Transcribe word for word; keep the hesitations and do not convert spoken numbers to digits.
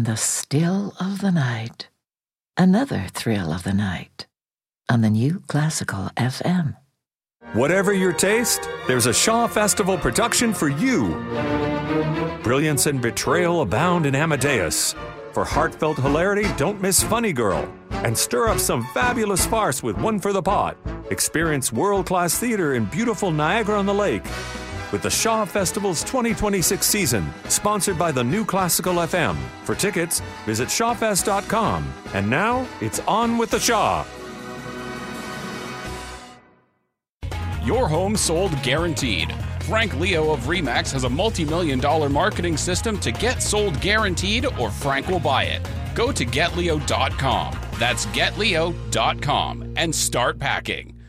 in the still of the night. Another thrill of the night on the new Classical F M. Whatever your taste, there's a Shaw Festival production for you. Brilliance and betrayal abound in Amadeus. For heartfelt hilarity, don't miss Funny Girl. And stir up some fabulous farce with One for the Pot. Experience world-class theater in beautiful Niagara-on-the-Lake. With the Shaw Festival's twenty twenty-six season, sponsored by the new Classical F M. For tickets, visit shawfest dot com. And now, it's on with the Shaw. Your home sold guaranteed. Frank Leo of RE/MAX has a multi-million dollar marketing system to get sold guaranteed, or Frank will buy it. Go to get leo dot com. That's get leo dot com and start packing.